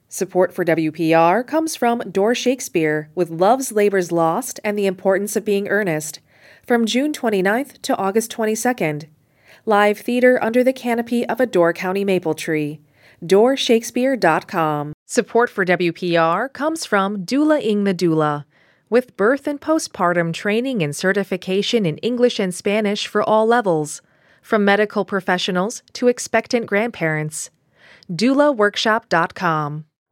Support for WPR comes from Door Shakespeare with Love's Labour's Lost and the Importance of Being Earnest, from June 29th to August 22nd. Live theater under the canopy of a Door County maple tree. DoorShakespeare.com. Support for WPR comes from Doula Ing the Doula, with birth and postpartum training and certification in English and Spanish for all levels, from medical professionals to expectant grandparents. DoulaWorkshop.com.